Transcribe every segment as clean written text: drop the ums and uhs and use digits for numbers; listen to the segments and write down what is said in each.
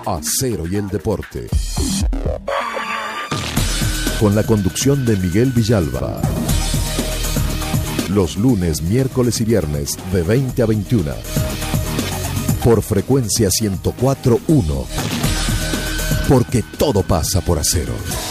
Acero y el deporte. Con la conducción de Miguel Villalba. Los lunes, miércoles y viernes de 20 a 21. Por frecuencia 104.1. Porque todo pasa por Acero.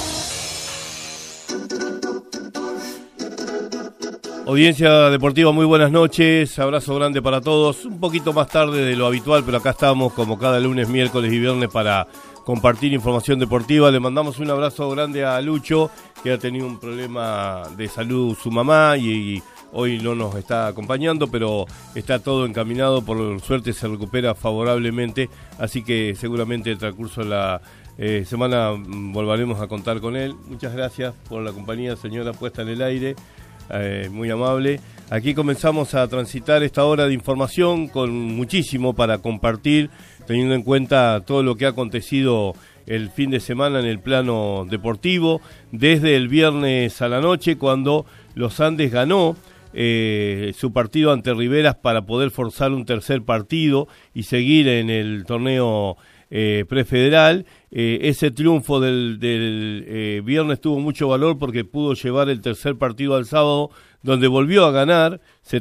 Audiencia deportiva, muy buenas noches, abrazo grande para todos, un poquito más tarde de lo habitual, pero acá estamos como cada lunes, miércoles y viernes para compartir información deportiva. Le mandamos un abrazo grande a Lucho, que ha tenido un problema de salud su mamá y hoy no nos está acompañando, pero está todo encaminado, por suerte se recupera favorablemente, así que seguramente el transcurso de la semana volveremos a contar con él. Muchas gracias por la compañía, señora, puesta en el aire. Muy amable. Aquí comenzamos a transitar esta hora de información con muchísimo para compartir, teniendo en cuenta todo lo que ha acontecido el fin de semana en el plano deportivo, desde el viernes a la noche, cuando Los Andes ganó su partido ante Riveras para poder forzar un tercer partido y seguir en el torneo prefederal. Ese triunfo del viernes tuvo mucho valor porque pudo llevar el tercer partido al sábado, donde volvió a ganar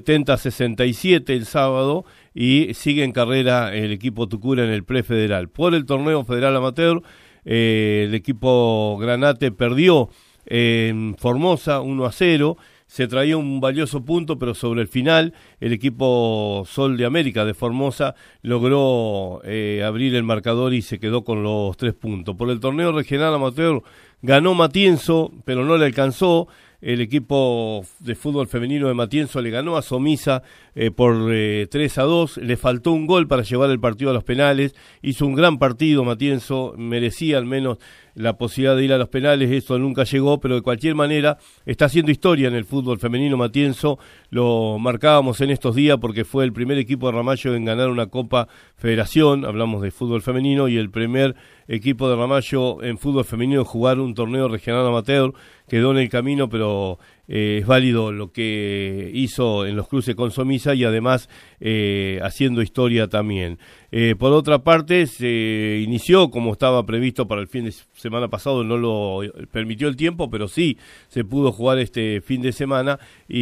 70-67 el sábado y sigue en carrera el equipo Tucura en el prefederal. Por el torneo federal amateur, el equipo Granate perdió en Formosa 1-0. Se traía un valioso punto, pero sobre el final el equipo Sol de América de Formosa logró abrir el marcador y se quedó con los 3 puntos. Por el torneo regional amateur ganó Matienzo, pero no le alcanzó. El equipo de fútbol femenino de Matienzo le ganó a Somisa por 3-2. Le faltó un gol para llevar el partido a los penales. Hizo un gran partido Matienzo, merecía al menos la posibilidad de ir a los penales, eso nunca llegó, pero de cualquier manera está haciendo historia en el fútbol femenino Matienzo. Lo marcábamos en estos días porque fue el primer equipo de Ramallo en ganar una Copa Federación, hablamos de fútbol femenino, y el primer equipo de Ramallo en fútbol femenino en jugar un torneo regional amateur. Quedó en el camino, pero es válido lo que hizo en los cruces con Somisa y además haciendo historia también. Por otra parte, se inició como estaba previsto para el fin de semana pasado, no lo permitió el tiempo, pero sí se pudo jugar este fin de semana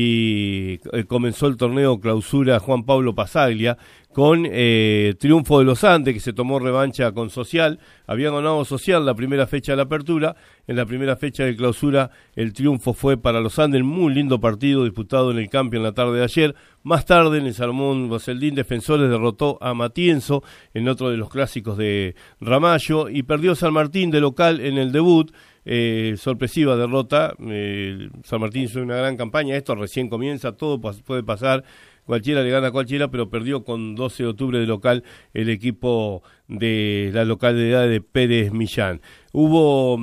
y comenzó el torneo clausura Juan Pablo Pasaglia, con triunfo de los Andes, que se tomó revancha con Social. Había ganado Social la primera fecha de la apertura. En la primera fecha de clausura el triunfo fue para los Andes, muy lindo partido disputado en el Campio en la tarde de ayer. Más tarde en el Salomón Boseldín Defensores derrotó a Matienzo en otro de los clásicos de Ramallo y perdió San Martín de local en el debut. Sorpresiva derrota. San Martín hizo una gran campaña, esto recién comienza, todo puede pasar. Cualquiera le gana a cualquiera, pero perdió con 12 de octubre de local el equipo de la localidad de Pérez Millán. Hubo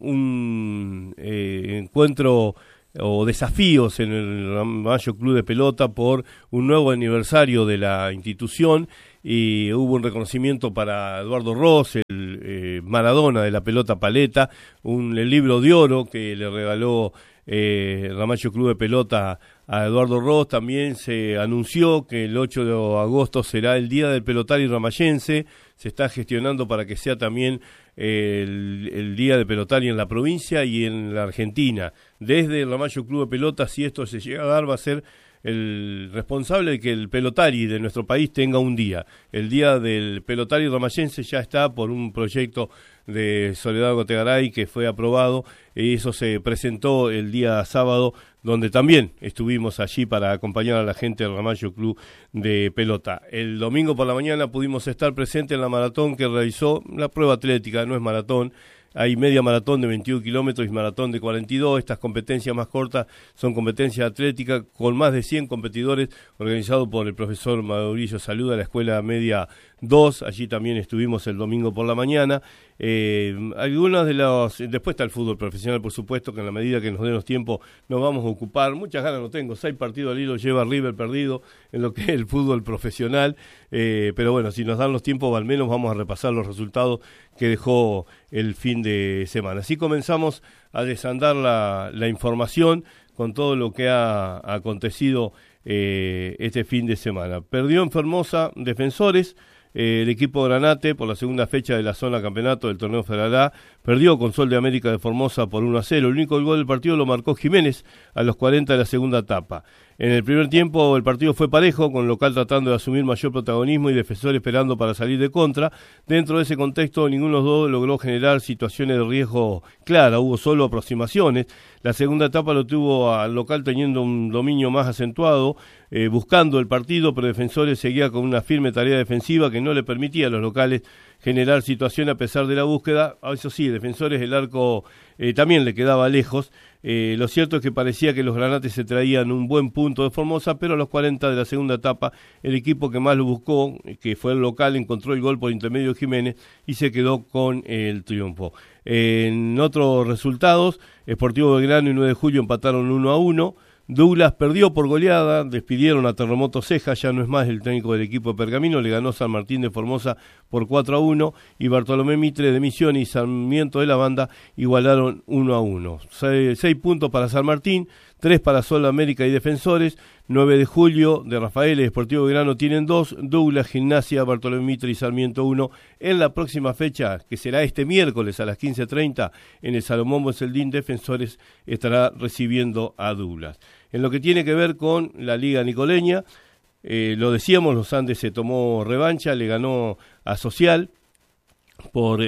un encuentro o desafíos en el Ramallo Club de Pelota por un nuevo aniversario de la institución y hubo un reconocimiento para Eduardo Ross, el Maradona de la pelota paleta, el libro de oro que le regaló Ramallo Club de Pelota a Eduardo Ross. También se anunció que el 8 de agosto será el Día del Pelotario Ramallense. Se está gestionando para que sea también el Día de Pelotario en la provincia y en la Argentina. Desde el Ramallo Club de Pelota, si esto se llega a dar, va a ser el responsable de que el pelotari de nuestro país tenga un día. El Día del Pelotario Ramallense ya está por un proyecto de Soledad Gotegaray que fue aprobado y eso se presentó el día sábado, donde también estuvimos allí para acompañar a la gente del Ramallo Club de Pelota. El domingo por la mañana pudimos estar presentes en la maratón que realizó la prueba atlética, no es maratón. Hay media maratón de 21 kilómetros y maratón de 42. Estas competencias más cortas son competencias atléticas con más de 100 competidores, organizado por el profesor Mauricio Saluda, la Escuela Media 2. Allí también estuvimos el domingo por la mañana. Algunas de después está el fútbol profesional, por supuesto, que en la medida que nos den los tiempos nos vamos a ocupar. Muchas ganas no tengo, 6 partidos al hilo lleva River perdido en lo que es el fútbol profesional, pero bueno, si nos dan los tiempos al menos vamos a repasar los resultados que dejó el fin de semana. Así comenzamos a desandar la información con todo lo que ha acontecido este fin de semana. Perdió en Formosa Defensores, El equipo Granate, por la segunda fecha de la zona campeonato del torneo Federal A, perdió con Sol de América de Formosa por 1-0. El único gol del partido lo marcó Jiménez a los 40 de la segunda etapa. En el primer tiempo el partido fue parejo, con local tratando de asumir mayor protagonismo y defensor esperando para salir de contra. Dentro de ese contexto, ninguno de los dos logró generar situaciones de riesgo claras, hubo solo aproximaciones. La segunda etapa lo tuvo al local teniendo un dominio más acentuado, buscando el partido, pero Defensores seguía con una firme tarea defensiva que no le permitía a los locales generar situación a pesar de la búsqueda. Eso sí, Defensores el arco también le quedaba lejos. Lo cierto es que parecía que los granates se traían un buen punto de Formosa, pero a los 40 de la segunda etapa el equipo que más lo buscó, que fue el local, encontró el gol por intermedio de Jiménez y se quedó con el triunfo. En otros resultados, Sportivo Belgrano y 9 de Julio empataron 1-1. Douglas perdió por goleada, despidieron a Terremoto Ceja, ya no es más el técnico del equipo de Pergamino, le ganó San Martín de Formosa por 4-1 y Bartolomé Mitre de Misión y Sarmiento de la Banda igualaron 1-1. 6 puntos para San Martín, 3 para Sol América y Defensores, 9 de Julio de Rafael y Sportivo Belgrano tienen 2, Douglas, Gimnasia, Bartolomé Mitre y Sarmiento 1. En la próxima fecha, que será este miércoles a las 15:30, en el Salomón Boceldín, Defensores estará recibiendo a Douglas. En lo que tiene que ver con la Liga Nicoleña, lo decíamos, Los Andes se tomó revancha, le ganó a Social por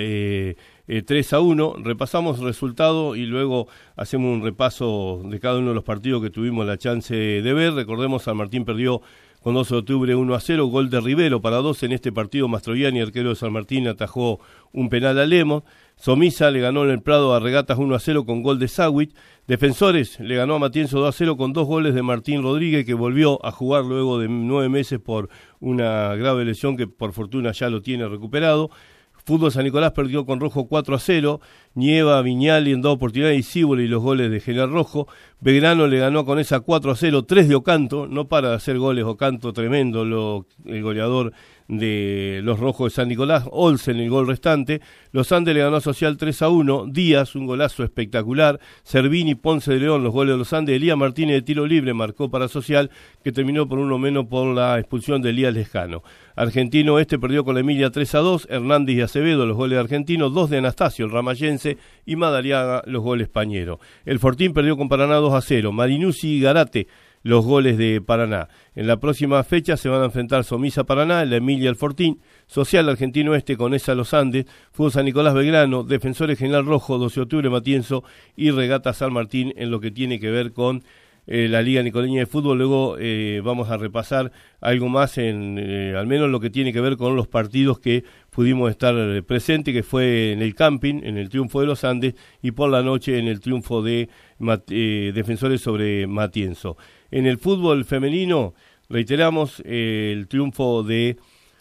3-1, repasamos el resultado y luego hacemos un repaso de cada uno de los partidos que tuvimos la chance de ver. Recordemos, San Martín perdió con 12 de octubre 1-0, gol de Rivero para 2 en este partido. Mastroianni, arquero de San Martín, atajó un penal a Lemos. Somisa le ganó en el Prado a Regatas 1-0 con gol de Sawit. Defensores le ganó a Matienzo 2-0 con 2 goles de Martín Rodríguez, que volvió a jugar luego de 9 meses por una grave lesión que por fortuna ya lo tiene recuperado. Fútbol San Nicolás perdió con Rojo 4-0, Nieva, Viñali en 2 oportunidades y Cíboli los goles de General Rojo. Belgrano le ganó con esa 4-0, 3 de Ocanto, no para de hacer goles Ocanto, tremendo el goleador de los Rojos de San Nicolás. Olsen el gol restante. Los Andes le ganó a Social 3-1, Díaz un golazo espectacular, Cervini, Ponce de León los goles de los Andes, Elías Martínez de tiro libre marcó para Social, que terminó por 1 por la expulsión de Elías Lescano. Argentino perdió con la Emilia 3-2, Hernández y Acevedo los goles de Argentino, 2 de Anastasio el ramayense y Madariaga los goles Pañero. El Fortín perdió con Paraná 2-0, Marinuzzi y Garate los goles de Paraná. En la próxima fecha se van a enfrentar Somisa Paraná, la Emilia el Fortín, Social Argentino con esa Los Andes, Fútbol San Nicolás Belgrano, Defensores General Rojo, 12 de octubre Matienzo y Regata San Martín en lo que tiene que ver con la Liga Nicoleña de Fútbol. Luego vamos a repasar algo más al menos lo que tiene que ver con los partidos que pudimos estar presentes, que fue en el camping, en el triunfo de Los Andes y por la noche en el triunfo de Defensores sobre Matienzo. En el fútbol femenino, reiteramos el triunfo de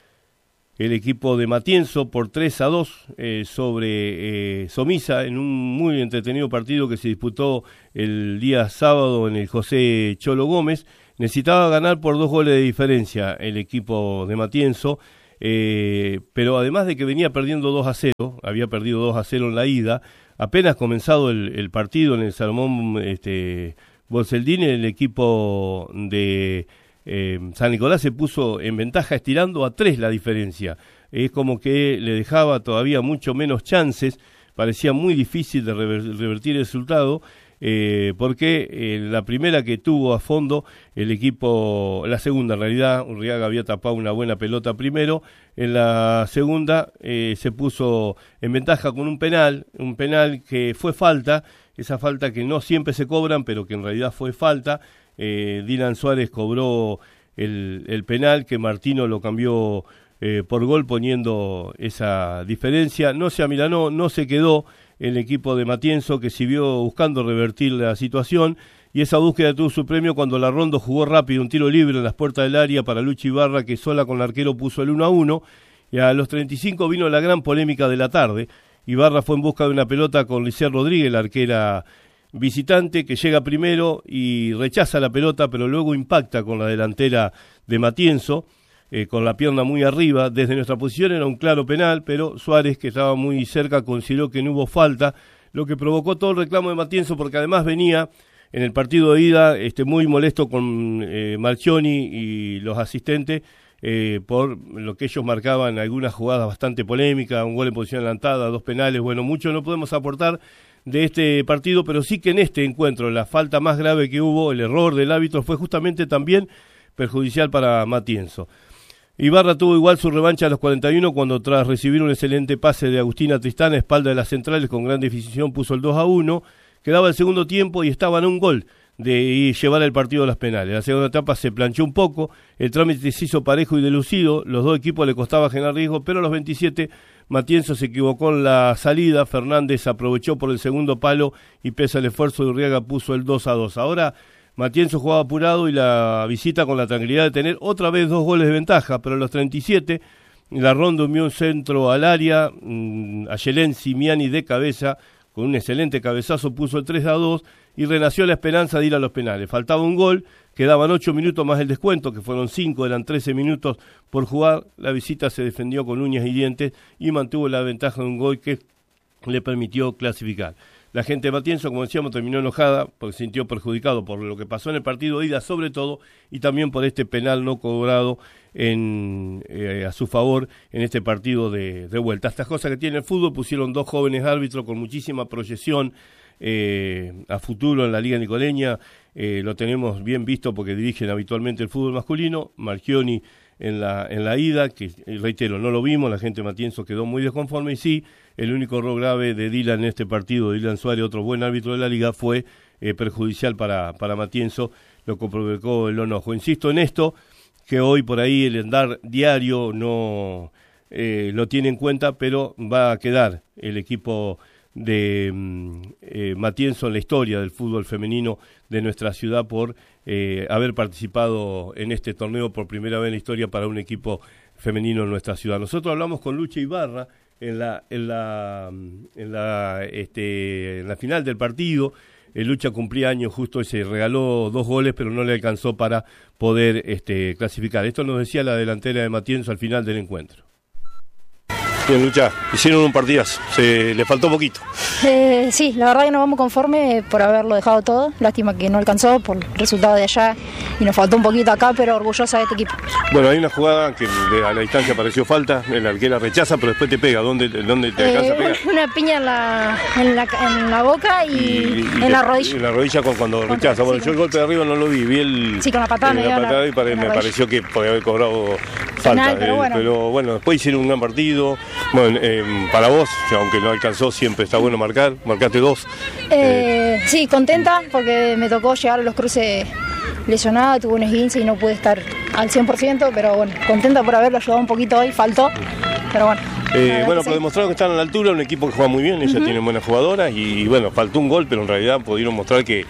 el equipo de Matienzo por 3-2 sobre Somisa en un muy entretenido partido que se disputó el día sábado en el José Cholo Gómez. Necesitaba ganar por 2 goles de diferencia el equipo de Matienzo, pero además de que venía perdiendo 2-0, había perdido 2-0 en la ida, apenas comenzado el partido en el Salomón Boceldín, el equipo de San Nicolás se puso en ventaja estirando a 3 la diferencia. Es como que le dejaba todavía mucho menos chances, parecía muy difícil de revertir el resultado, porque la primera que tuvo a fondo el equipo, la segunda en realidad, Urriaga había tapado una buena pelota primero, en la segunda se puso en ventaja con un penal que fue falta, esa falta que no siempre se cobran, pero que en realidad fue falta. Dylan Suárez cobró el penal, que Martino lo cambió por gol poniendo esa diferencia. No se amilanó, no se quedó el equipo de Matienzo, que siguió buscando revertir la situación, y esa búsqueda tuvo su premio cuando Larrondo jugó rápido un tiro libre en las puertas del área para Luchi Ibarra, que sola con el arquero puso el 1-1, y a los 35 vino la gran polémica de la tarde. Ibarra fue en busca de una pelota con Licer Rodríguez, la arquera visitante, que llega primero y rechaza la pelota, pero luego impacta con la delantera de Matienzo, con la pierna muy arriba. Desde nuestra posición era un claro penal, pero Suárez, que estaba muy cerca, consideró que no hubo falta, lo que provocó todo el reclamo de Matienzo, porque además venía en el partido de ida muy molesto con Marchioni y los asistentes, por lo que ellos marcaban algunas jugadas bastante polémicas, un gol en posición adelantada, 2 penales, bueno, mucho no podemos aportar de este partido, pero sí que en este encuentro la falta más grave que hubo, el error del árbitro, fue justamente también perjudicial para Matienzo. Ibarra tuvo igual su revancha a los 41 cuando tras recibir un excelente pase de Agustina Tristán a espalda de las centrales con gran definición puso el 2-1, quedaba el segundo tiempo y estaban a un gol de llevar el partido a las penales. La segunda etapa se planchó un poco, el trámite se hizo parejo y delucido, los dos equipos le costaba generar riesgo, pero a los 27 Matienzo se equivocó en la salida, Fernández aprovechó por el segundo palo y pese al esfuerzo de Urriaga puso el 2-2. Ahora Matienzo jugaba apurado y la visita con la tranquilidad de tener otra vez 2 goles de ventaja, pero a los 37 la Ronda envió un centro al área, a Yelén Simiani de cabeza, con un excelente cabezazo puso el 3-2 y renació la esperanza de ir a los penales. Faltaba un gol, quedaban 8 minutos más el descuento, que fueron 5, eran 13 minutos por jugar. La visita se defendió con uñas y dientes y mantuvo la ventaja de un gol que le permitió clasificar. La gente de Matienzo, como decíamos, terminó enojada porque se sintió perjudicado por lo que pasó en el partido de ida sobre todo y también por este penal no cobrado a su favor en este partido de vuelta. Estas cosas que tiene el fútbol, pusieron 2 jóvenes árbitros con muchísima proyección a futuro en la Liga Nicoleña. Lo tenemos bien visto porque dirigen habitualmente el fútbol masculino. Marchioni en la ida, que reitero, no lo vimos, la gente de Matienzo quedó muy desconforme y sí, el único error grave de Dylan en este partido, Dylan Suárez, otro buen árbitro de la liga, fue perjudicial para Matienzo, lo que provocó el enojo. Insisto en esto, que hoy por ahí el andar diario no lo tiene en cuenta, pero va a quedar el equipo de Matienzo en la historia del fútbol femenino de nuestra ciudad por haber participado en este torneo por primera vez en la historia para un equipo femenino en nuestra ciudad. Nosotros hablamos con Lucha Ibarra en la final del partido. Lucha cumplía años justo y se regaló 2 goles, pero no le alcanzó para poder clasificar. Esto nos decía la delantera de Matienzo al final del encuentro. Bien, Lucha, hicieron un partidazo, le faltó poquito. Sí, la verdad que nos vamos conforme por haberlo dejado todo. Lástima que no alcanzó por el resultado de allá y nos faltó un poquito acá, pero orgullosa de este equipo. Bueno, hay una jugada que a la distancia pareció falta, el arquera rechaza, pero después te pega. ¿Dónde te alcanza a pegar? Una piña en la boca y en la rodilla. En la rodilla cuando rechaza. Bueno, sí, yo el golpe de arriba no lo vi el... Sí, con la patada y me pareció que podía haber cobrado falta. Pero bueno, después hicieron un gran partido. Bueno, para vos, aunque no alcanzó, siempre está bueno marcaste 2. Sí, contenta porque me tocó llegar a los cruces lesionada, tuve un esguince y no pude estar al 100%, pero bueno, contenta por haberlo ayudado un poquito hoy, faltó, pero bueno. Pero demostraron que están a la altura, un equipo que juega muy bien, ellas tienen buenas jugadoras y bueno, faltó un gol, pero en realidad pudieron mostrar que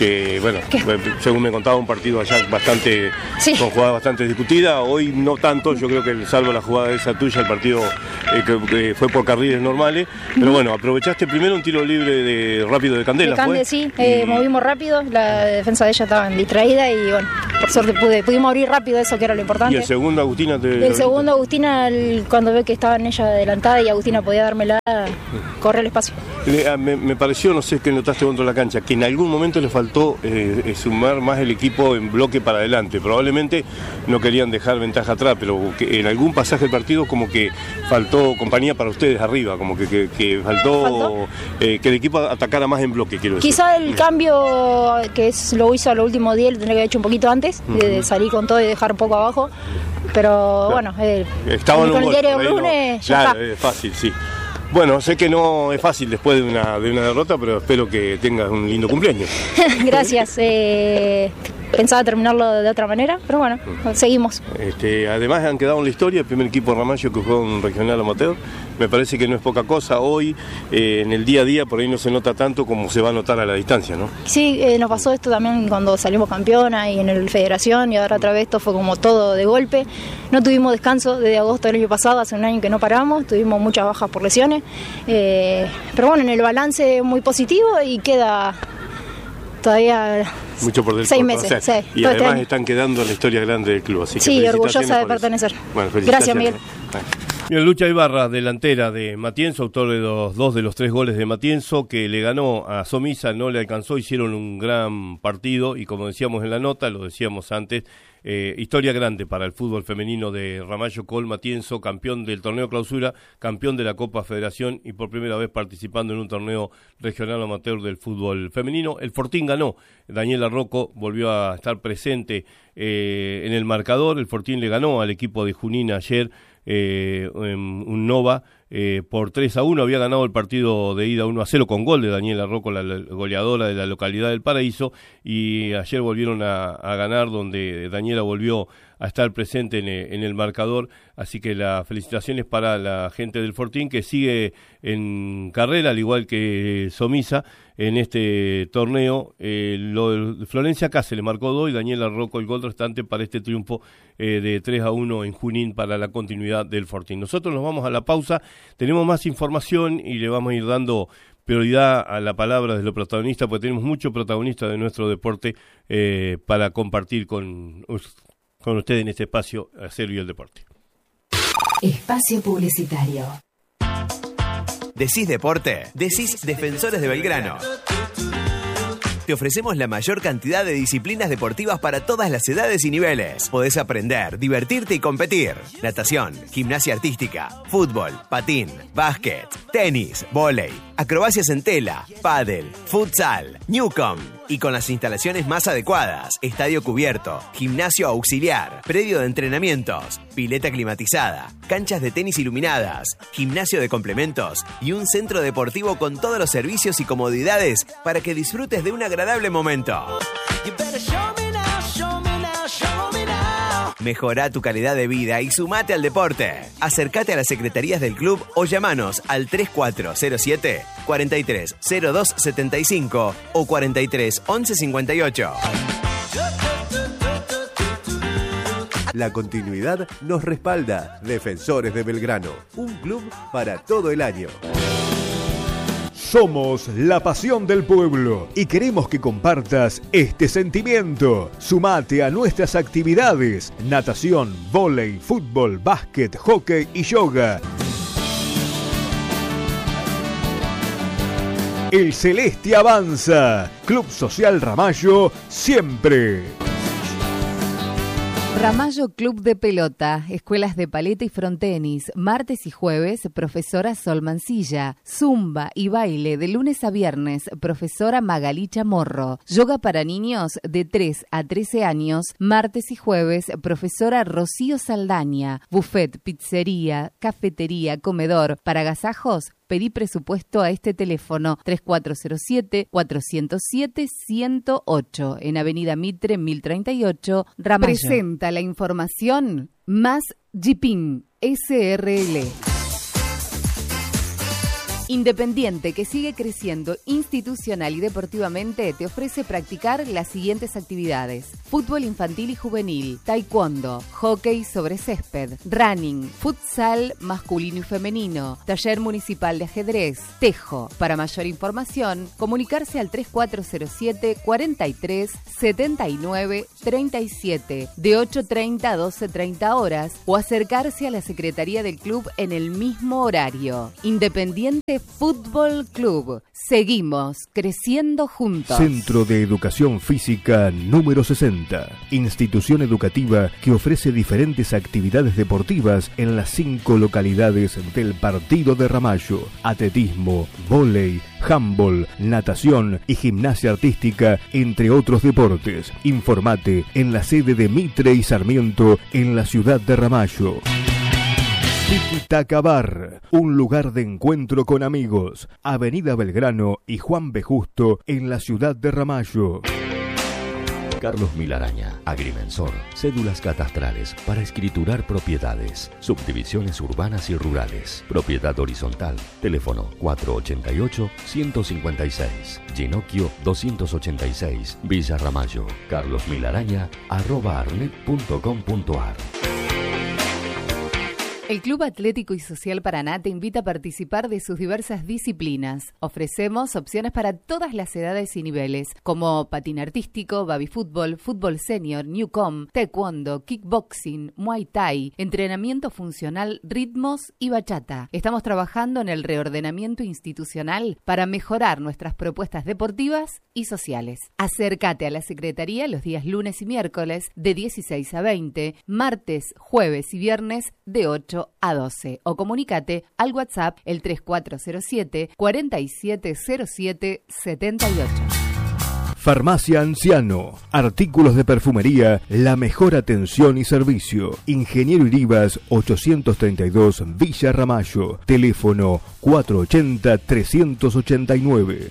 según me contaba, un partido allá bastante, con jugadas bastante discutidas, hoy no tanto, yo creo que salvo la jugada esa tuya, el partido que fue por carriles normales, pero bueno, aprovechaste primero un tiro libre rápido de Candela. Sí, movimos rápido, la defensa de ella estaba distraída y bueno, por suerte pudimos abrir rápido, eso que era lo importante. ¿Y el segundo, Agustina? El segundo, Agustina, cuando ve que estaban ella adelantada y Agustina podía dármela, corre el espacio. Me pareció, no sé qué notaste dentro de la cancha, que en algún momento le faltó sumar más el equipo en bloque para adelante. Probablemente no querían dejar ventaja atrás, pero que en algún pasaje del partido como que faltó compañía para ustedes arriba, como que faltó que el equipo atacara más en bloque, quiero decir. Quizá el cambio que lo hizo a lo último día lo tendría que haber hecho un poquito antes, de salir con todo y dejar un poco abajo, pero bueno, con el diario de lunes ya está. Es fácil, sí. Bueno, sé que no es fácil después de una derrota, pero espero que tengas un lindo cumpleaños. Gracias. Pensaba terminarlo de otra manera, pero bueno, seguimos. Además han quedado en la historia el primer equipo de Ramallo que juega un regional amateur. Me parece que no es poca cosa. Hoy, en el día a día, por ahí no se nota tanto como se va a notar a la distancia, ¿no? Sí, nos pasó esto también cuando salimos campeona y en el Federación, y ahora otra vez esto fue como todo de golpe. No tuvimos descanso desde agosto del año pasado, hace un año que no paramos, tuvimos muchas bajas por lesiones. Pero bueno, en el balance muy positivo y queda todavía mucho por 6 meses. Sí, y además están quedando en la historia grande del club. Así que sí, orgullosa de pertenecer. Bueno, gracias, Miguel. Bien, Lucha Ibarra, delantera de Matienzo, autor de 2 de los 3 goles de Matienzo, que le ganó a Somisa, no le alcanzó, hicieron un gran partido y como decíamos en la nota, lo decíamos antes, historia grande para el fútbol femenino de Ramallo. Col Matienzo, campeón del torneo clausura, campeón de la Copa Federación y por primera vez participando en un torneo regional amateur del fútbol femenino. El Fortín ganó, Daniela Rocco volvió a estar presente en el marcador. El Fortín le ganó al equipo de Junín ayer, un Nova, por 3-1, había ganado el partido de ida 1-0 con gol de Daniela Rocco, la goleadora de la localidad del Paraíso, y ayer volvieron a ganar, donde Daniela volvió a estar presente en el marcador, así que las felicitaciones para la gente del Fortín, que sigue en carrera, al igual que Somisa, en este torneo. Florencia Cáceres le marcó 2 y Daniela Rocco el gol restante para este triunfo de 3-1 en Junín para la continuidad del Fortín. Nosotros nos vamos a la pausa, tenemos más información y le vamos a ir dando prioridad a la palabra de los protagonistas, porque tenemos muchos protagonistas de nuestro deporte para compartir con ustedes en este espacio Acero y el Deporte. Espacio publicitario. Decís deporte, decís Defensores de Belgrano. Te ofrecemos la mayor cantidad de disciplinas deportivas para todas las edades y niveles. Podés aprender, divertirte y competir. Natación, gimnasia artística, fútbol, patín, básquet, tenis, vóley, acrobacias en tela, pádel, futsal, Newcom. Y con las instalaciones más adecuadas: estadio cubierto, gimnasio auxiliar, predio de entrenamientos, pileta climatizada, canchas de tenis iluminadas, gimnasio de complementos y un centro deportivo con todos los servicios y comodidades para que disfrutes de un agradable momento. Mejorá tu calidad de vida y sumate al deporte. Acércate a las secretarías del club o llamanos al 3407 430275 o 431158. La continuidad nos respalda. Defensores de Belgrano, un club para todo el año. Somos la pasión del pueblo y queremos que compartas este sentimiento. Sumate a nuestras actividades: natación, vóley, fútbol, básquet, hockey y yoga. El Celeste avanza. Club Social Ramallo, siempre. Ramallo Club de Pelota, escuelas de paleta y frontenis, martes y jueves, profesora Sol Mancilla, zumba y baile de lunes a viernes, profesora Magalí Chamorro, yoga para niños de 3 a 13 años, martes y jueves, profesora Rocío Saldaña, buffet, pizzería, cafetería, comedor, para agasajos. Pedí presupuesto a este teléfono 3407-407-108 en Avenida Mitre 1038, Ramallo. Presenta la información Más Jipín SRL. Independiente, que sigue creciendo institucional y deportivamente, te ofrece practicar las siguientes actividades: fútbol infantil y juvenil, taekwondo, hockey sobre césped, running, futsal masculino y femenino, taller municipal de ajedrez, tejo. Para mayor información, comunicarse al 3407 43 79 37 de 8:30 a 12:30 horas o acercarse a la secretaría del club en el mismo horario. Independiente Fútbol Club. Seguimos creciendo juntos. Centro de Educación Física número 60. Institución educativa que ofrece diferentes actividades deportivas en las 5 localidades del partido de Ramallo: atletismo, vóley, handball, natación y gimnasia artística, entre otros deportes. Informate en la sede de Mitre y Sarmiento en la ciudad de Ramallo. Tiki Taka Bar, un lugar de encuentro con amigos. Avenida Belgrano y Juan B. Justo en la ciudad de Ramallo. Carlos Milaraña, agrimensor, cédulas catastrales para escriturar propiedades, subdivisiones urbanas y rurales, propiedad horizontal, teléfono 488-156, Ginocchio 286, Villa Ramallo, carlosmilaraña@arnet.com.ar. El Club Atlético y Social Paraná te invita a participar de sus diversas disciplinas. Ofrecemos opciones para todas las edades y niveles, como patín artístico, baby fútbol, fútbol senior, newcom, taekwondo, kickboxing, muay thai, entrenamiento funcional, ritmos y bachata. Estamos trabajando en el reordenamiento institucional para mejorar nuestras propuestas deportivas y sociales. Acércate a la Secretaría los días lunes y miércoles de 16 a 20, martes, jueves y viernes de 8 a 12 o comunícate al WhatsApp el 3407 4707 78. Farmacia Anciano, artículos de perfumería, la mejor atención y servicio. Ingeniero Iribas 832 Villa Ramallo, teléfono 480-389.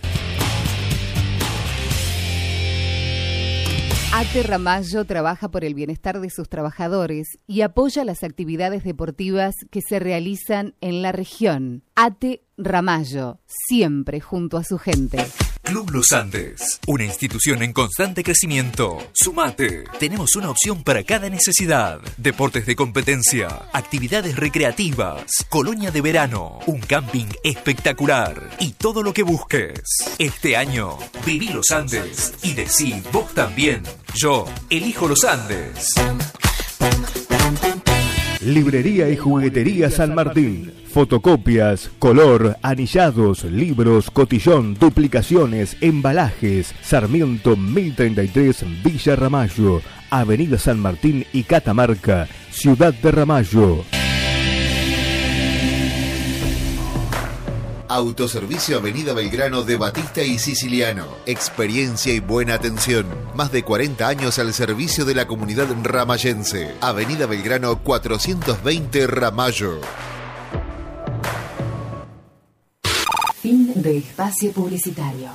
ATE Ramallo trabaja por el bienestar de sus trabajadores y apoya las actividades deportivas que se realizan en la región. ATE Ramallo, siempre junto a su gente. Club Los Andes, una institución en constante crecimiento. Sumate. Tenemos una opción para cada necesidad. Deportes de competencia, actividades recreativas, colonia de verano, un camping espectacular y todo lo que busques. Este año, viví Los Andes y decí vos también. Yo elijo Los Andes. Librería y Juguetería San Martín. Fotocopias, color, anillados, libros, cotillón, duplicaciones, embalajes. Sarmiento 1033 Villa Ramallo, Avenida San Martín y Catamarca, Ciudad de Ramallo. Autoservicio Avenida Belgrano de Batista y Siciliano. Experiencia y buena atención. Más de 40 años al servicio de la comunidad ramallense. Avenida Belgrano 420 Ramallo. Fin de espacio publicitario.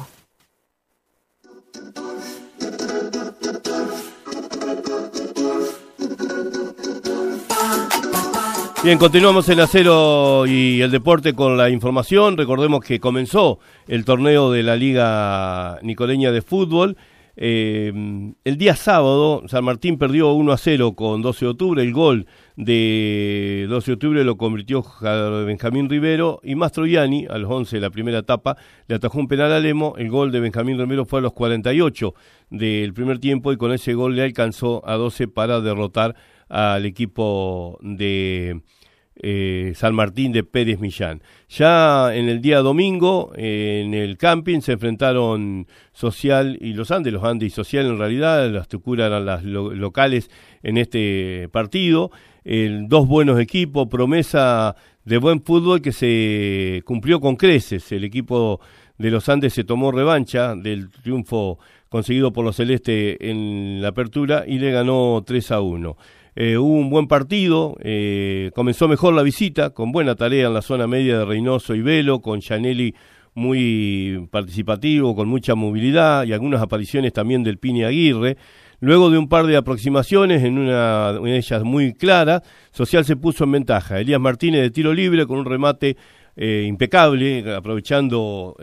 Bien, continuamos en Acero y el Deporte con la información. Recordemos que comenzó el torneo de la Liga Nicoleña de Fútbol. El día sábado, San Martín perdió 1-0 con 12 de octubre. El gol de 12 de octubre lo convirtió Benjamín Rivero y Mastroianni a los 11 de la primera etapa. Le atajó un penal a Lemo. El gol de Benjamín Rivero fue a los 48 del primer tiempo y con ese gol le alcanzó a 12 para derrotar al equipo de San Martín de Pérez Millán. Ya en el día domingo, en el camping, se enfrentaron Social y los Andes y Social en realidad, las Tucuras eran las locales en este partido. Dos buenos equipos, promesa de buen fútbol que se cumplió con creces. El equipo de los Andes se tomó revancha del triunfo conseguido por los Celestes en la apertura y le ganó 3-1. Hubo un buen partido, comenzó mejor la visita, con buena tarea en la zona media de Reynoso y Velo, con Gianelli muy participativo, con mucha movilidad y algunas apariciones también del Pini Aguirre. Luego de un par de aproximaciones, en una de ellas muy clara, Social se puso en ventaja. Elías Martínez de tiro libre con un remate impecable, aprovechando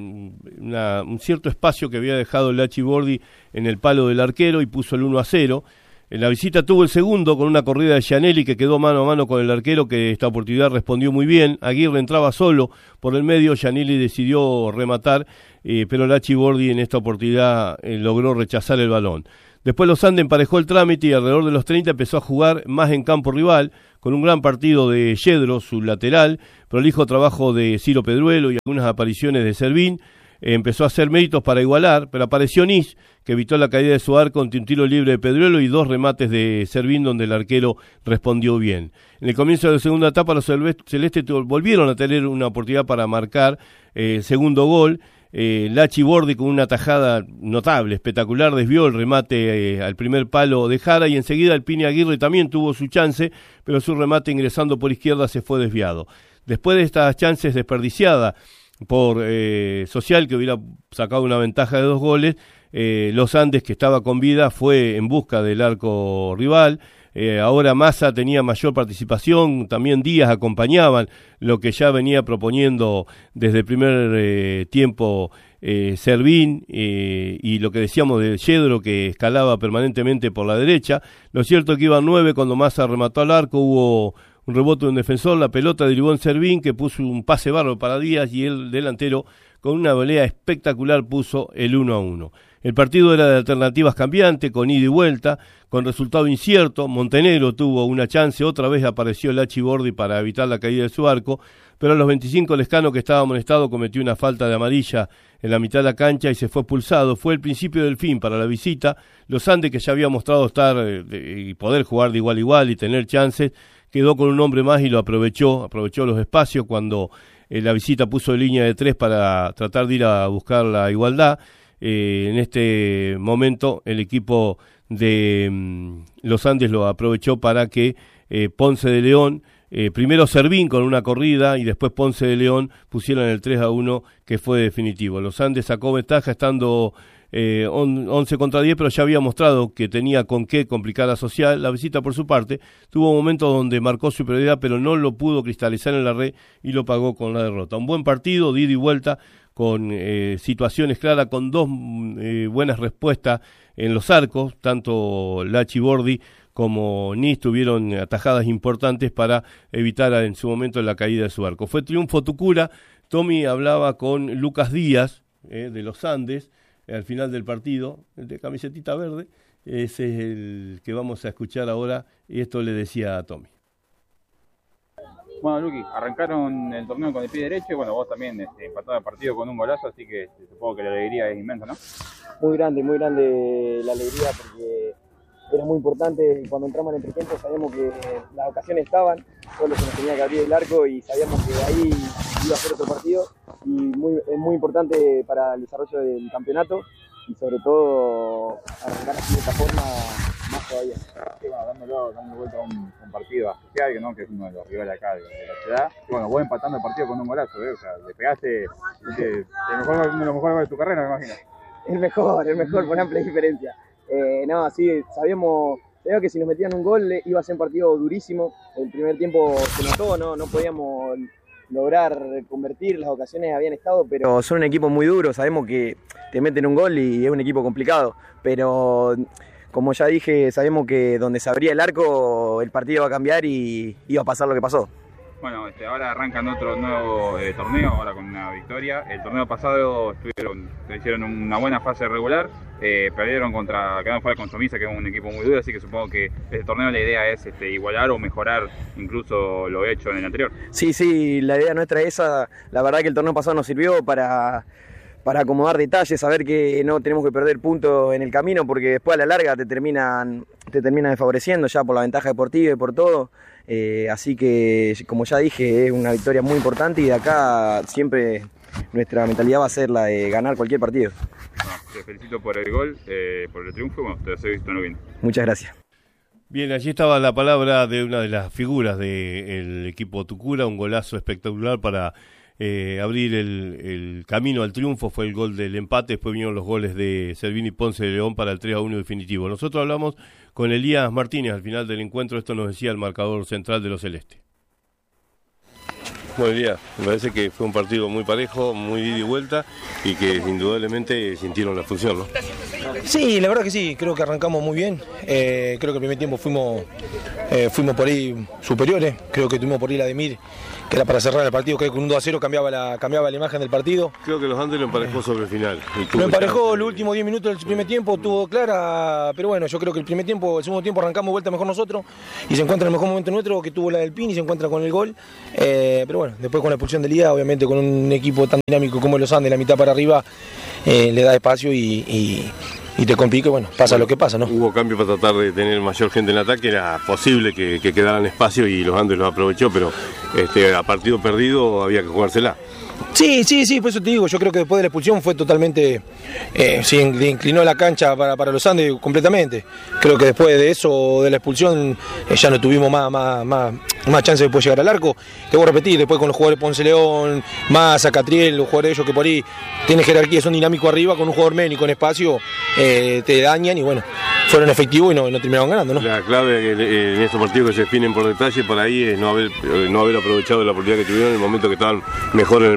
un cierto espacio que había dejado el Lachi Bordi en el palo del arquero y puso el 1-0. En la visita tuvo el segundo con una corrida de Gianelli que quedó mano a mano con el arquero, que esta oportunidad respondió muy bien. Aguirre entraba solo por el medio, Gianelli decidió rematar, pero Lachi Bordi en esta oportunidad logró rechazar el balón. Después los Andes emparejó el trámite y alrededor de los 30 empezó a jugar más en campo rival, con un gran partido de Yedro, su lateral, prolijo trabajo de Ciro Pedruelo y algunas apariciones de Servín. Empezó a hacer méritos para igualar, pero apareció Nis, que evitó la caída de su arco ante un tiro libre de Pedruelo y dos remates de Servín donde el arquero respondió bien. En el comienzo de la segunda etapa los celestes volvieron a tener una oportunidad para marcar el segundo gol. Lachi Bordi con una tajada notable, espectacular, desvió el remate al primer palo de Jara y enseguida el Pini Aguirre también tuvo su chance, pero su remate ingresando por izquierda se fue desviado. Después de estas chances desperdiciadas por Social, que hubiera sacado una ventaja de 2 goles, los Andes, que estaba con vida, fue en busca del arco rival. Ahora Massa tenía mayor participación, también Díaz acompañaban lo que ya venía proponiendo desde el primer tiempo Servín y lo que decíamos de Yedro, que escalaba permanentemente por la derecha. Lo cierto es que iban 9 cuando Massa remató al arco, hubo un rebote de un defensor, la pelota derivó en Servín, que puso un pase bárbaro para Díaz, y el delantero con una volea espectacular puso el 1-1. El partido era de alternativas cambiantes, con ida y vuelta, con resultado incierto. Montenegro tuvo una chance, otra vez apareció Lachi Bordi para evitar la caída de su arco, pero a los 25 Lescano, que estaba amonestado, cometió una falta de amarilla en la mitad de la cancha y se fue expulsado. Fue el principio del fin para la visita. Los Andes, que ya había mostrado estar y poder jugar de igual a igual y tener chances, quedó con un hombre más y lo aprovechó los espacios cuando la visita puso línea de 3 para tratar de ir a buscar la igualdad. En este momento el equipo de los Andes lo aprovechó para que Ponce de León, primero Servín con una corrida y después Ponce de León pusieron el 3-1, que fue definitivo. Los Andes sacó ventaja estando 11 contra 10, pero ya había mostrado que tenía con qué complicar a Social. La visita, por su parte, tuvo momentos donde marcó superioridad, pero no lo pudo cristalizar en la red y lo pagó con la derrota. Un buen partido, de ida y vuelta, con situaciones claras, con dos buenas respuestas en los arcos. Tanto Lachi Bordi como Nis tuvieron atajadas importantes para evitar en su momento la caída de su arco. Fue triunfo Tucura. Tommy hablaba con Lucas Díaz, de los Andes, al final del partido, el de camisetita verde. Ese es el que vamos a escuchar ahora, y esto le decía a Tommy. Bueno, Luqui, arrancaron el torneo con el pie derecho y bueno, vos también empatado el partido con un golazo, así que supongo que la alegría es inmensa, ¿no? Muy grande la alegría, porque era muy importante. Cuando entramos en el entretiempo sabíamos que las ocasiones estaban, solo se nos tenía que abrir el arco y sabíamos que ahí iba a ser otro partido, y es muy importante para el desarrollo del campeonato y sobre todo arrancar así de esta forma más todavía. Sí, bueno, dando vuelta a un partido especial, ¿no? Que es uno de los rivales acá de la ciudad. Y bueno, vos empatando el partido con un golazo, o sea, le pegaste uno de los mejores goles de tu carrera, me imagino. El mejor por amplia diferencia. No, sí, sabíamos que si nos metían un gol iba a ser un partido durísimo. El primer tiempo se notó, no podíamos lograr convertir, las ocasiones habían estado, pero son un equipo muy duro. Sabemos que te meten un gol y es un equipo complicado, pero como ya dije, sabemos que donde se abría el arco el partido iba a cambiar y iba a pasar lo que pasó. Bueno, ahora arrancan otro nuevo torneo, ahora con una victoria. El torneo pasado hicieron una buena fase regular, quedaron fuera con Somisa, que es un equipo muy duro, así que supongo que este torneo la idea es igualar o mejorar incluso lo hecho en el anterior. Sí, la idea nuestra es esa. La verdad que el torneo pasado nos sirvió para acomodar detalles, saber que no tenemos que perder puntos en el camino, porque después a la larga te terminan desfavoreciendo ya por la ventaja deportiva y por todo. Así que, como ya dije, es una victoria muy importante y de acá siempre nuestra mentalidad va a ser la de ganar cualquier partido. Bueno, te felicito por el gol, por el triunfo, bueno, te deseo visto bien. Muchas gracias. Bien, allí estaba la palabra de una de las figuras del equipo Tucura, un golazo espectacular para abrir el camino al triunfo. Fue el gol del empate, después vinieron los goles de Servín y Ponce de León para el 3-1 definitivo. Nosotros hablamos con Elías Martínez al final del encuentro, esto nos decía el marcador central de los celestes. Buen día, me parece que fue un partido muy parejo, muy ida y vuelta, y que indudablemente sintieron la función, ¿no? Sí, la verdad que sí, creo que arrancamos muy bien. Creo que el primer tiempo fuimos por ahí superiores. Creo que tuvimos por ahí la de Mir, que era para cerrar el partido, que con un 2-0 cambiaba la imagen del partido. Creo que los Andes lo emparejó sobre el final. Lo emparejó los últimos 10 minutos del primer tiempo, tuvo clara, pero bueno, yo creo que el segundo tiempo arrancamos vuelta mejor nosotros, y se encuentra en el mejor momento nuestro, que tuvo la del Pin, y se encuentra con el gol. Pero bueno, después con la expulsión de Lía, obviamente con un equipo tan dinámico como los Andes, la mitad para arriba, le da espacio y te complica, y bueno, pasa lo que pasa, ¿no? Hubo cambio para tratar de tener mayor gente en el ataque, era posible que quedaran espacio y los Andes lo aprovechó, pero a partido perdido había que jugársela. Sí, por eso te digo, yo creo que después de la expulsión fue totalmente, se inclinó la cancha para los Andes completamente. Creo que después de eso, de la expulsión, ya no tuvimos más chance de poder llegar al arco. Te voy a repetir, después con los jugadores Ponce León, Massa, Catriel, los jugadores ellos que por ahí tienen jerarquía, son dinámicos arriba, con un jugador menos y con espacio, te dañan y bueno, fueron efectivos y no terminaron ganando, ¿no? La clave en estos partidos que se definen por detalle, por ahí es no haber aprovechado la oportunidad que tuvieron en el momento que estaban mejor en el partido.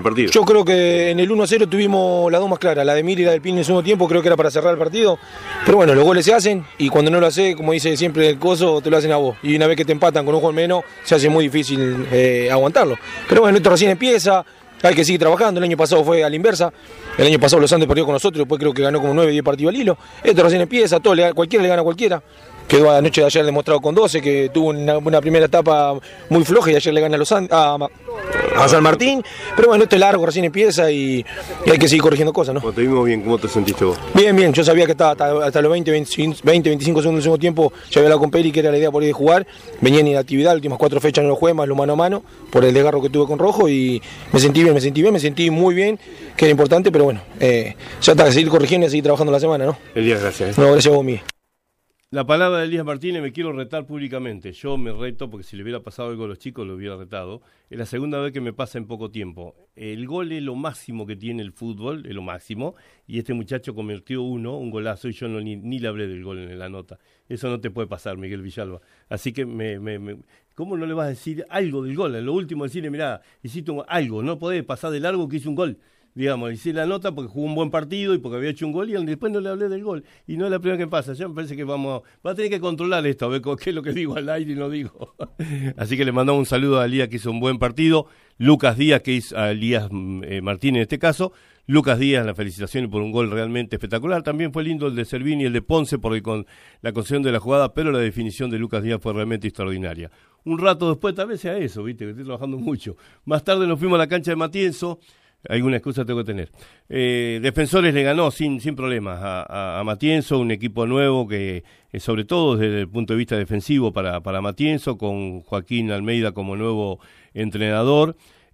partido? Yo creo que en el 1-0 tuvimos las dos más claras, la de Miri y la del Pin en el segundo tiempo, creo que era para cerrar el partido, pero bueno, los goles se hacen y cuando no lo hace, como dice siempre el coso, te lo hacen a vos, y una vez que te empatan con un gol menos, se hace muy difícil aguantarlo, pero bueno, esto recién empieza, hay que seguir trabajando. El año pasado fue a la inversa, el año pasado los Andes perdió con nosotros, después creo que ganó como 9-10 partidos al hilo, esto recién empieza, cualquiera le gana a cualquiera. Quedó anoche de ayer demostrado con 12, que tuvo una primera etapa muy floja y ayer le gana a San Martín. Pero bueno, esto es largo, recién empieza y hay que seguir corrigiendo cosas, ¿no? Cuando te vimos bien, ¿cómo te sentiste vos? Bien, yo sabía que estaba hasta los 20-25 segundos del segundo tiempo, ya había hablado con Peri que era la idea por ahí de jugar. Venía en inactividad, las últimas 4 fechas no lo jugué, más lo mano a mano, por el desgarro que tuve con Rojo y me sentí muy bien, que era importante, pero bueno, ya está, que seguir corrigiendo y seguir trabajando la semana, ¿no? Elías, gracias. No, gracias a vos, Miguel. La palabra de Elías Martínez, me quiero retar públicamente. Yo me reto porque si le hubiera pasado algo a los chicos lo hubiera retado. Es la segunda vez que me pasa en poco tiempo. El gol es lo máximo que tiene el fútbol, es lo máximo. Y este muchacho convirtió un golazo y yo ni le hablé del gol en la nota. Eso no te puede pasar, Miguel Villalba. Así que ¿cómo no le vas a decir algo del gol? En lo último decirle, mirá, hiciste algo, no podés pasar de largo que hice un gol. Digamos, hice la nota porque jugó un buen partido y porque había hecho un gol y después no le hablé del gol. Y no es la primera que pasa. Ya me parece que va a tener que controlar esto, a ver qué es lo que digo al aire y no digo. Así que le mandamos un saludo a Elías, que hizo un buen partido. Lucas Díaz, que hizo a Elías Martínez en este caso. Lucas Díaz, las felicitaciones por un gol realmente espectacular. También fue lindo el de Servini y el de Ponce porque con la concesión de la jugada, pero la definición de Lucas Díaz fue realmente extraordinaria. Un rato después tal vez sea eso, viste, que estoy trabajando mucho. Más tarde nos fuimos a la cancha de Matienzo. Alguna excusa tengo que tener. Defensores le ganó sin problemas a Matienzo, un equipo nuevo que, sobre todo desde el punto de vista defensivo para Matienzo, con Joaquín Almeida como nuevo entrenador.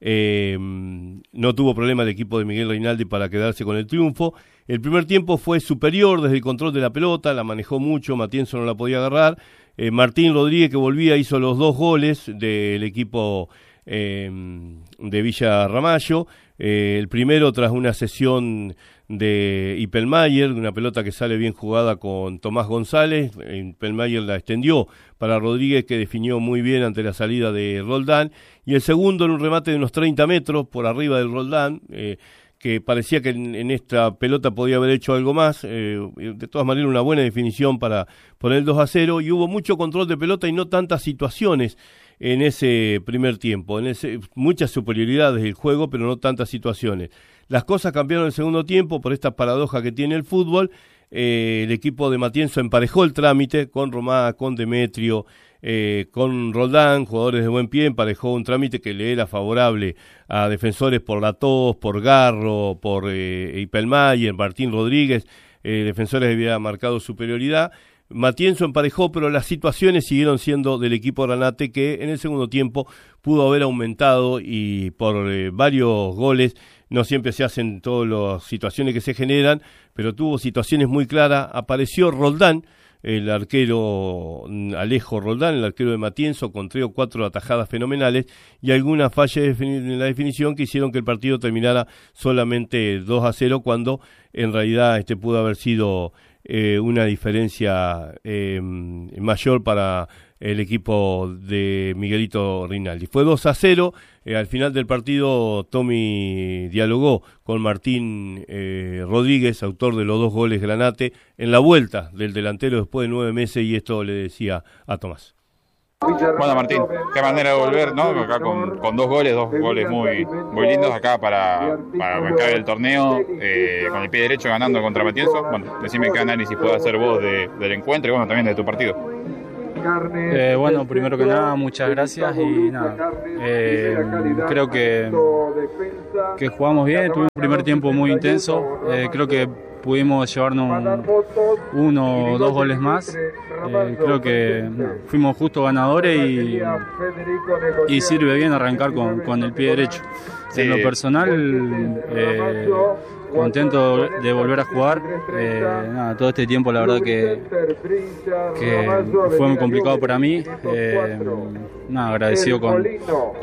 No tuvo problema el equipo de Miguel Reinaldi para quedarse con el triunfo. El primer tiempo fue superior desde el control de la pelota, la manejó mucho, Matienzo no la podía agarrar. Martín Rodríguez, que volvía, hizo los 2 goles del equipo de Villa Ramallo. El primero tras una sesión de Ipelmayer, una pelota que sale bien jugada con Tomás González. Ipelmayer la extendió para Rodríguez, que definió muy bien ante la salida de Roldán, y el segundo en un remate de unos 30 metros por arriba del Roldán, que parecía que en esta pelota podía haber hecho algo más. De todas maneras, una buena definición para poner el 2-0, y hubo mucho control de pelota y no tantas situaciones en ese primer tiempo, muchas superioridades del juego, pero no tantas situaciones. Las cosas cambiaron en el segundo tiempo por esta paradoja que tiene el fútbol. El equipo de Matienzo emparejó el trámite con Romá, con Demetrio, con Roldán, jugadores de buen pie, emparejó un trámite que le era favorable a Defensores por Latos, por Garro, por Ipelmayer, Martín Rodríguez. Defensores había marcado superioridad. Matienzo emparejó, pero las situaciones siguieron siendo del equipo Granate, que en el segundo tiempo pudo haber aumentado y por varios goles. No siempre se hacen todas las situaciones que se generan, pero tuvo situaciones muy claras. Apareció Roldán, el arquero Alejo Roldán, el arquero de Matienzo, con 3 o 4 atajadas fenomenales y algunas fallas en la definición que hicieron que el partido terminara solamente 2-0, cuando en realidad pudo haber sido una diferencia mayor para el equipo de Miguelito Rinaldi. Fue 2-0, al final del partido Tommy dialogó con Martín Rodríguez, autor de los 2 goles Granate, en la vuelta del delantero después de 9 meses, y esto le decía a Tomás. Bueno, Martín, qué manera de volver, ¿no? Acá con 2 goles muy lindos acá para arrancar el torneo, con el pie derecho ganando contra Matienzo. Bueno, decime qué análisis podés hacer vos del encuentro y bueno, también de tu partido. Bueno, primero que nada, muchas gracias y nada, creo que jugamos bien, tuvimos un primer tiempo muy intenso, creo que pudimos llevarnos 1 o 2 goles más, creo que fuimos justo ganadores y sirve bien arrancar con el pie derecho. Sí. En lo personal, contento de volver a jugar, todo este tiempo la verdad que fue muy complicado para mí, agradecido con